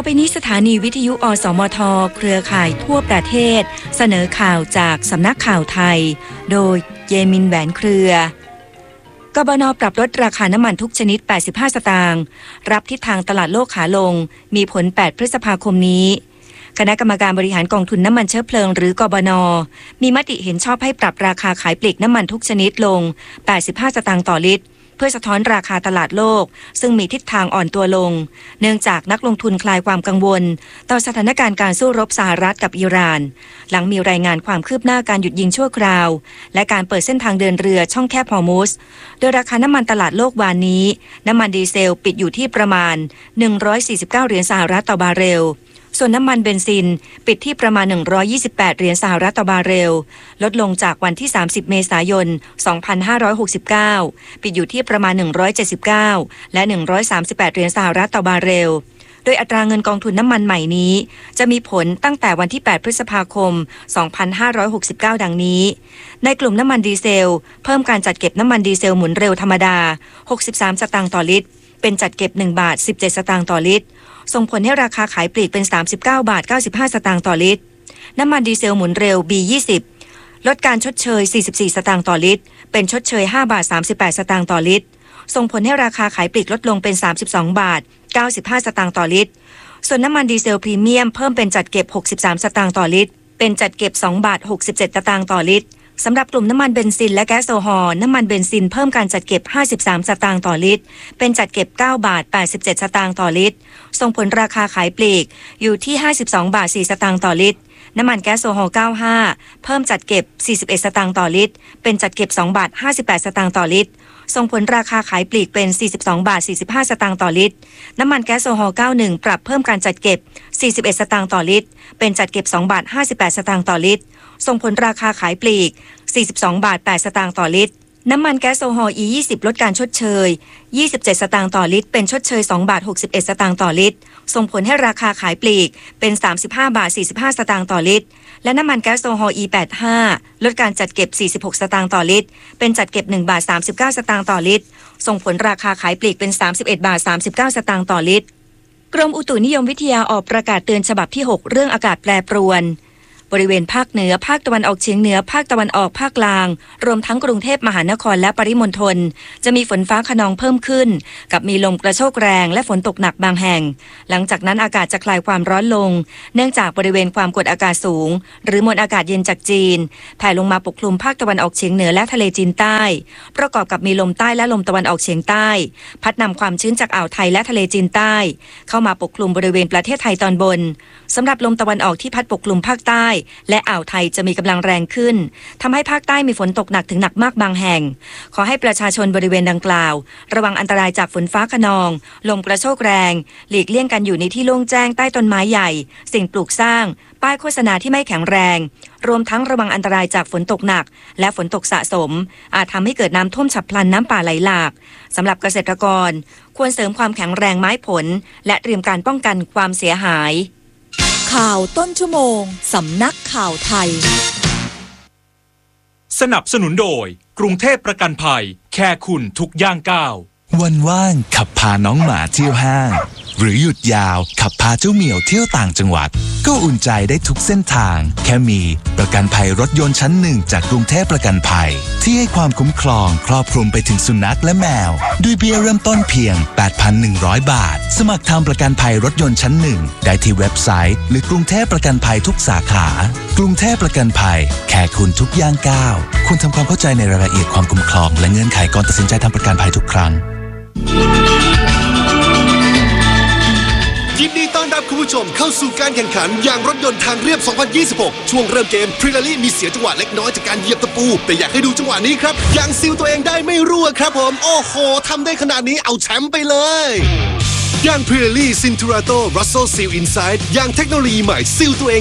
ไปนี้สถานีวิทยุอสมทเครือข่ายทั่วประเทศเสนอข่าวจากสำนักข่าวไทยโดยเยมินแหวนเครือกบน.ปรับลดราคาน้ำมันทุกชนิด85 สตางค์รับทิศทางตลาดโลกขาลงมีผล8 พฤษภาคมนี้คณะกรรมการบริหารกองทุนน้ำมันเชื้อเพลิงหรือกบน.มีมติเห็นชอบให้ปรับราคาขายปลีกน้ำมันทุกชนิดลง85 สตางค์ต่อลิตรเพื่อสะท้อนราคาตลาดโลกซึ่งมีทิศทางอ่อนตัวลงเนื่องจากนักลงทุนคลายความกังวลต่อสถานการณ์การสู้รบสหรัฐกับอิหร่านหลังมีรายงานความคืบหน้าการหยุดยิงชั่วคราวและการเปิดเส้นทางเดินเรือช่องแคบฮอร์มุสโดยราคาน้ำมันตลาดโลกวานนี้น้ำมันดีเซลปิดอยู่ที่ประมาณ149 เหรียญสหรัฐต่อบาร์เรลส่วนน้ำมันเบนซินปิดที่ประมาณ128 เหรียญสหรัฐต่อบาร์เรลลดลงจากวันที่30 เมษายน 2569 ปิดอยู่ที่ประมาณ179และ138 เหรียญสหรัฐต่อบาร์เรลโดยอัตราเงินกองทุนน้ำมันใหม่นี้จะมีผลตั้งแต่วันที่8 พฤษภาคม 2569 ดังนี้ในกลุ่มน้ำมันดีเซลเพิ่มการจัดเก็บน้ำมันดีเซลหมุนเร็วธรรมดา63 สตางค์ต่อลิตรเป็นจัดเก็บ1 บาท 17 สตางค์ต่อลิตรส่งผลให้ราคาขายปลีกเป็น39 บาท 95 สตางค์ต่อลิตรน้ำมันดีเซลหมุนเร็ว B20 ลดการชดเชย44 สตางค์ต่อลิตรเป็นชดเชย5 บาท 38 สตางค์ต่อลิตรส่งผลให้ราคาขายปลีกลดลงเป็น32 บาท 95 สตางค์ต่อลิตรส่วนน้ำมันดีเซลพรีเมียมเพิ่มเป็นจัดเก็บ63 สตางค์ต่อลิตรเป็นจัดเก็บ2 บาท 67 สตางค์ต่อลิตรสำหรับกลุ่มน้ำมันเบนซินและแก๊สโซฮอล์น้ำมันเบนซินเพิ่มการจัดเก็บ53 สตางค์ต่อลิตรเป็นจัดเก็บ9 บาท 87 สตางค์ต่อลิตรส่งผลราคาขายปลีกอยู่ที่52 บาท 4 สตางค์ต่อลิตรน้ำมันแก๊สโซฮอล์95เพิ่มจัดเก็บ41 สตางค์ต่อลิตรเป็นจัดเก็บ2 บาท 58 สตางค์ต่อลิตรส่งผลราคาขายปลีกเป็น42 บาท 45 สตางค์ต่อลิตรน้ำมันแก๊สโซฮอล์91ปรับเพิ่มการจัดเก็บ41 สตางค์ต่อลิตรเป็นจัดเก็บ2 บาท 58 สตางค์ต่อลิตรส่งผลราคาขายปลีก42 บาท 8 สตางค์ต่อลิตรน้ำมันแก๊สโซฮอล์ E20 ลดการชดเชย27 สตางค์ต่อลิตรเป็นชดเชย2 บาท 61 สตางค์ต่อลิตรส่งผลให้ราคาขายปลีกเป็น35 บาท 45 สตางค์ต่อลิตรและน้ำมันแก๊สโซฮอล์ E85 ลดการจัดเก็บ46 สตางค์ต่อลิตรเป็นจัดเก็บ1 บาท 39 สตางค์ต่อลิตรส่งผลราคาขายปลีกเป็น31 บาท 39 สตางค์ต่อลิตรกรมอุตุนิยมวิทยาออกประกาศเตือนฉบับที่6เรื่องอากาศแปรปรวนบริเวณภาคเหนือภาคตะวันออกเฉียงเหนือภาคตะวันออกภาคกลางรวมทั้งกรุงเทพมหานครและปริมณฑลจะมีฝนฟ้าคะนองเพิ่มขึ้นกับมีลมกระโชกแรงและฝนตกหนักบางแห่งหลังจากนั้นอากาศจะคลายความร้อนลงเนื่องจากบริเวณความกดอากาศสูงหรือมวลอากาศเย็นจากจีนแผ่ลงมาปกคลุมภาคตะวันออกเฉียงเหนือและทะเลจีนใต้ประกอบกับมีลมใต้และลมตะวันออกเฉียงใต้พัดนำความชื้นจากอ่าวไทยและทะเลจีนใต้เข้ามาปกคลุมบริเวณประเทศไทยตอนบนสำหรับลมตะวันออกที่พัดปกคลุมภาคใต้และอ่าวไทยจะมีกำลังแรงขึ้นทำให้ภาคใต้มีฝนตกหนักถึงหนักมากบางแห่งขอให้ประชาชนบริเวณดังกล่าวระวังอันตรายจากฝนฟ้าคะนองลมกระโชกแรงหลีกเลี่ยงกันอยู่ในที่โล่งแจ้งใต้ต้นไม้ใหญ่สิ่งปลูกสร้างป้ายโฆษณาที่ไม่แข็งแรงรวมทั้งระวังอันตรายจากฝนตกหนักและฝนตกสะสมอาจทำให้เกิดน้ำท่วมฉับพลันน้ำป่าไหลหลากสำหรับเกษตรกรควรเสริมความแข็งแรงไม้ผลและเตรียมการป้องกันความเสียหายข่าวต้นชั่วโมงสำนักข่าวไทยสนับสนุนโดยกรุงเทพประกันภัยแค่คุณทุกย่างก้าววันว่างขับพาน้องหมาเที่ยวห้างหรือหยุดยาวขับพาเจ้าเหมียวเที่ยวต่างจังหวัดก็อุ่นใจได้ทุกเส้นทางแค่มีประกันภัยรถยนต์ชั้น1จากกรุงเทพประกันภัยที่ให้ความคุ้มครองครอบคลุมไปถึงสุนัขและแมวด้วยเบี้ยเริ่มต้นเพียง 8,100 บาทสมัครทำประกันภัยรถยนต์ชั้น1ได้ที่เว็บไซต์หรือกรุงเทพประกันภัยทุกสาขากรุงเทพประกันภัยแค่คุณทุกย่างก้าวคุณทำความเข้าใจในรายละเอียดความคุ้มครองและเงื่อนไขก่อนตัดสินใจทำประกันภัยทุกครั้งยินดีต้อนรับคุณผู้ชมเข้าสู่การแข่งขันยางรถยนต์ทางเรียบ 2026 ช่วงเริ่มเกมพรีลารี่มีเสียจังหวะเล็กน้อยจากการเหยียบตะปูแต่อยากให้ดูจังหวะนี้ครับยางซีลตัวเองได้ไม่รั่วครับผมโอ้โหทำได้ขนาดนี้เอาแชมป์ไปเลยยางพรีลารี่ซินทูราโตรัสโซซีลอินไซด์ยางเทคโนโลยีใหม่ซีลตัวเอง